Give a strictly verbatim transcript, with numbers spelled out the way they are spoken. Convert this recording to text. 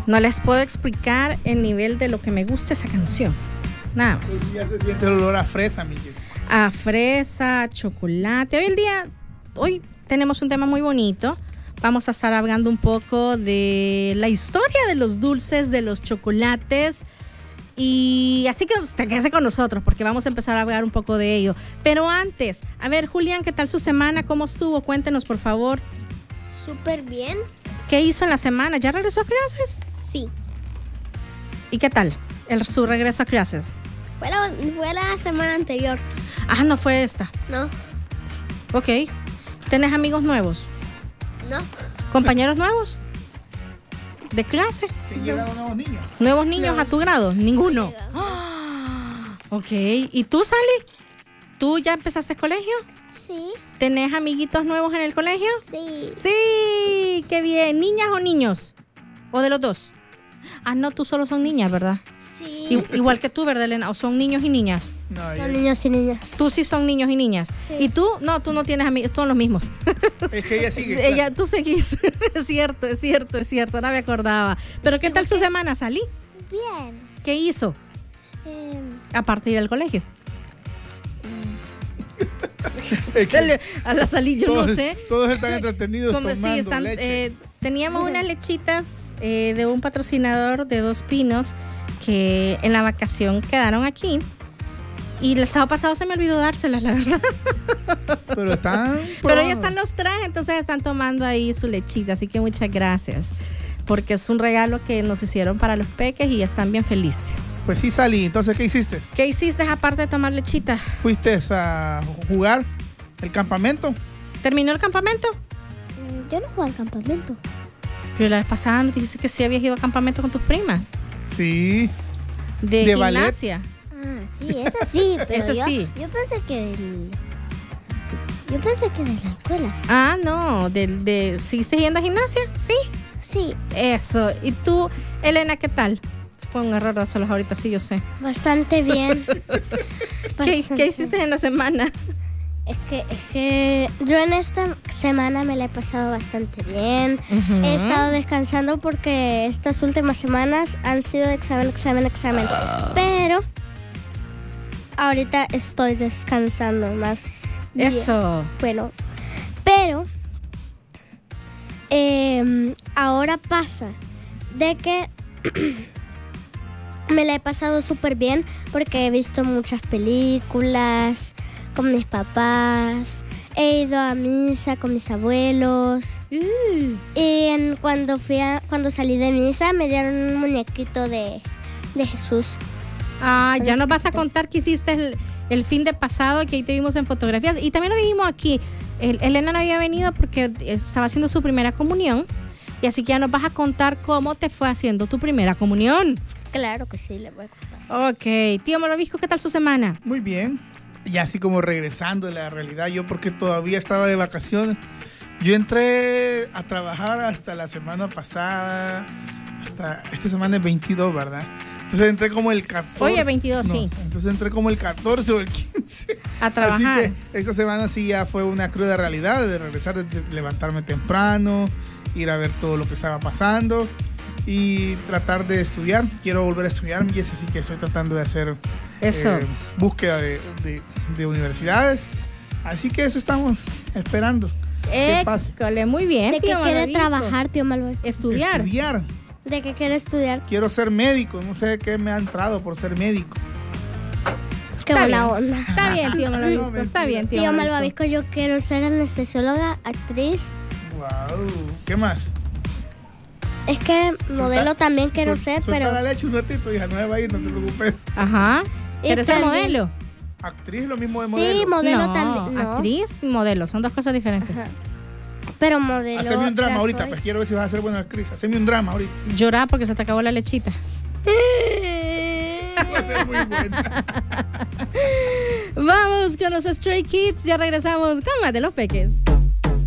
No les puedo explicar el nivel de lo que me gusta esa canción. Nada más. Pues ya se siente el olor a fresa, mi Jessy. A fresa, a chocolate. Hoy el día, hoy tenemos un tema muy bonito. Vamos a estar hablando un poco de la historia de los dulces, de los chocolates. Y así que usted quédese con nosotros porque vamos a empezar a hablar un poco de ello. Pero antes, a ver, Julián, ¿qué tal su semana? ¿Cómo estuvo? Cuéntenos, por favor. Súper bien. ¿Qué hizo en la semana? ¿Ya regresó a clases? Sí. ¿Y qué tal el, su regreso a clases? Fue la, fue la semana anterior. Ah, no fue esta. No. Ok. ¿Tenés amigos nuevos? No. ¿Compañeros nuevos? ¿De clase? ¿Se han llegado nuevos niños? ¿Nuevos niños No. a tu grado? Ninguno. No. Ah, ok. ¿Y tú, Sally? ¿Tú ya empezaste el colegio? Sí. ¿Tenés amiguitos nuevos en el colegio? Sí. Sí, qué bien. ¿Niñas o niños? ¿O de los dos? Ah, no, tú solo son niñas, ¿verdad? Sí. I- igual que tú, ¿verdad, Elena? ¿O son niños y niñas? No, Son ya- niños y niñas. Tú sí son niños y niñas. Sí. ¿Y tú? No, tú no tienes amigos, son los mismos. es que ella sigue. Ella, tú seguís. Es cierto, es cierto, es cierto, no me acordaba. Pero ¿qué Sí, tal su porque- semana, Salí? Bien. ¿Qué hizo? Eh, Aparte de ir al colegio. Es que Dale, a la Salí, yo todos, no sé. Todos están entretenidos Como tomando si están, leche. eh, teníamos unas lechitas eh, de un patrocinador de Dos Pinos que en la vacación quedaron aquí. Y el sábado pasado se me olvidó dárselas, la verdad. Pero están Pero probando. ya están los trajes, entonces están tomando ahí su lechita. Así que muchas gracias. Porque es un regalo que nos hicieron para los peques y están bien felices. Pues sí, salí. Entonces, ¿qué hiciste? ¿Qué hiciste aparte de tomar lechita? ¿Fuiste a jugar el campamento? ¿Terminó el campamento? mm, yo no fui al campamento. Pero la vez pasada me dijiste que sí habías ido a campamento con tus primas. Sí. De, De ballet. gimnasia. Ah, sí, eso sí. Pero Eso yo, sí. Yo pensé que del... Yo pensé que de la escuela. Ah, no. De, de, ¿Seguiste yendo a gimnasia? Sí. Sí, Eso. ¿Y tú, Elena, qué tal? Fue un error dárselos ahorita, sí, yo sé. bastante bien. ¿Qué, Bastante. ¿Qué hiciste en la semana? Es que, es que yo en esta semana me la he pasado bastante bien. Ujú. He estado descansando porque estas últimas semanas han sido de examen, examen, examen. Pero ahorita estoy descansando más. bien. Eso. Bueno, pero eh, ahora pasa de que me la he pasado súper bien porque he visto muchas películas con mis papás, he ido a misa con mis abuelos Uh, y en- cuando fui a- cuando salí de misa me dieron un muñequito de, de Jesús. Ah, ya Pero nos vas a chiquito. contar qué hiciste el, el fin de pasado, que ahí te vimos en fotografías. Y también lo dijimos aquí, el- Elena no había venido porque estaba haciendo su primera comunión. Y así que ya nos vas a contar cómo te fue haciendo tu primera comunión. Claro que sí, le voy a contar. Ok, tío Morovisco, ¿qué tal su semana? Muy bien. Ya así como regresando de la realidad, yo porque todavía estaba de vacaciones. Yo entré a trabajar hasta la semana pasada, hasta esta semana es veintidós, ¿verdad? Entonces entré como el catorce. Oye, veintidós, no, sí. Entonces entré como el catorce o el quince. A trabajar. Así que esta semana sí ya fue una cruda realidad de regresar, de levantarme temprano, ir a ver todo lo que estaba pasando y tratar de estudiar. Quiero volver a estudiar, y es así que estoy tratando de hacer Eso. eh, búsqueda de, de- de universidades. Así que eso estamos esperando. ¿Qué pasa? École, muy bien, ¿De qué tío quiere Morovisco. trabajar, tío Malvoy? Estudiar. Estudiar. ¿De qué quiere estudiar? Quiero ser médico. No sé qué me ha entrado por ser médico. Qué Está buena bien. onda. Está bien, tío Morovisco, No, está bien, tío Tío Morovisco. Malvavisco, yo quiero ser anestesióloga, actriz. Wow. ¿Qué más? Es que modelo Solta- también quiero sol- ser, solta pero... la leche un ratito, hija, no me va a ir, no te preocupes. Ajá. Y ¿Quieres ser también- modelo? Actriz, lo mismo de modelo. Sí, modelo no, también. No, actriz y modelo, son dos cosas diferentes. Ajá. pero modelo. Haceme un drama ya ahorita, soy. pues quiero ver si vas a ser buena actriz. Haceme un drama ahorita. Llorar porque se te acabó la lechita. Va a ser muy buena. Vamos con los Stray Kids, ya regresamos con más de los peques.